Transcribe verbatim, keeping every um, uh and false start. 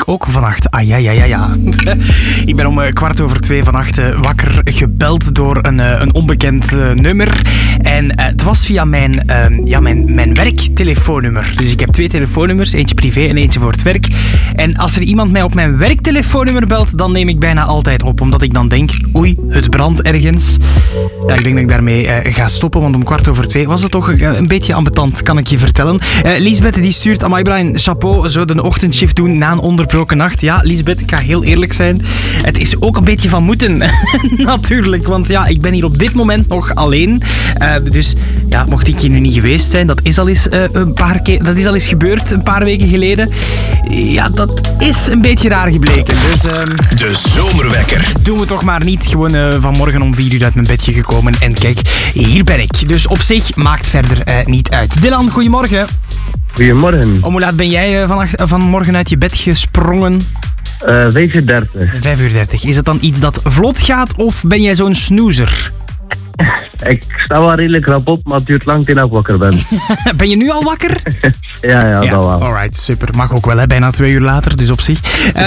ik ook vannacht. Ah ja, ja, ja, ja. Ik ben om uh, kwart over twee vannacht uh, wakker gebeld door een, uh, een onbekend uh, nummer. En uh, het was via mijn, uh, ja, mijn, mijn werktelefoonnummer. Dus ik heb twee telefoonnummers, eentje privé en eentje voor het werk. En als er iemand mij op mijn werktelefoonnummer belt, dan neem ik bijna altijd op. Omdat ik dan denk, oei, het brandt ergens. Ja, ik denk dat ik daarmee uh, ga stoppen, want om kwart over twee was het toch uh, een beetje ambetant, kan ik je vertellen. Uh, Lisbeth die stuurt, amai Brian, chapeau, zo de ochtendshift doen na een onderbroken nacht. Ja, Lisbeth, ik ga heel eerlijk zijn. Het is ook een beetje van moeten, natuurlijk. Want ja, ik ben hier op dit moment nog alleen. Uh, dus ja, mocht ik hier nu niet geweest zijn, dat is al eens uh, een paar keer, dat is al eens gebeurd, een paar weken geleden. Ja, dat is een beetje raar gebleken. Dus uh, de zomerwekker. Doen we toch maar niet. Gewoon uh, vanmorgen om vier uur uit mijn bedje gekomen. En kijk, hier ben ik. Dus op zich maakt verder uh, niet uit. Dylan, goedemorgen. Goedemorgen. Om hoe laat ben jij uh, vannacht, uh, vanmorgen uit je bed gesprongen? Uh, vijf uur dertig. vijf uur dertig. Is het dan iets dat vlot gaat of ben jij zo'n snoezer? Ik sta wel redelijk rap op, maar het duurt lang tegen ik wakker ben. Ben je nu al wakker? ja, ja, ja, dat wel. Alright, super. Mag ook wel, hè? Bijna twee uur later, dus op zich. Uh,